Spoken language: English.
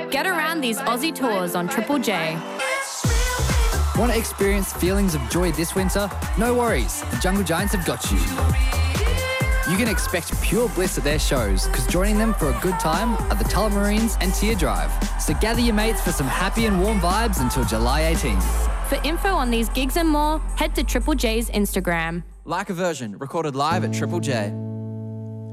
Get around these Aussie tours on Triple J. Want to experience feelings of joy this winter? No worries, the Jungle Giants have got you. You can expect pure bliss at their shows, because joining them for a good time are the Tullamarines and Teardrive. So gather your mates for some happy and warm vibes until July 18th. For info on these gigs and more, head to Triple J's Instagram. Like a Version, recorded live at Triple J.